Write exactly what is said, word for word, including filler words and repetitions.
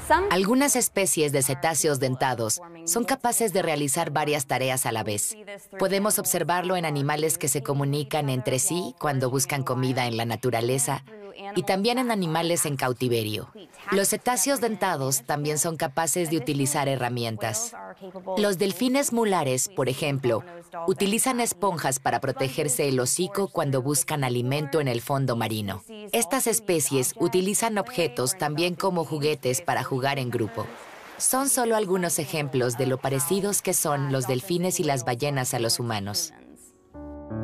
Algunas especies de cetáceos dentados son capaces de realizar varias tareas a la vez. Podemos observarlo en animales que se comunican entre sí cuando buscan comida en la naturaleza y también en animales en cautiverio. Los cetáceos dentados también son capaces de utilizar herramientas. Los delfines mulares, por ejemplo, utilizan esponjas para protegerse el hocico cuando buscan alimento en el fondo marino. Estas especies utilizan objetos también como juguetes para jugar en grupo. Son solo algunos ejemplos de lo parecidos que son los delfines y las ballenas a los humanos.